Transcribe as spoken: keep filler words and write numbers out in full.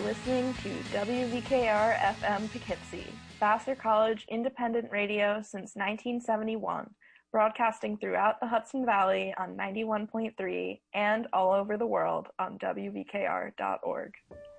listening to W V K R F M Poughkeepsie, Vassar College independent radio since nineteen seventy-one, broadcasting throughout the Hudson Valley on ninety-one point three and all over the world on W V K R dot org.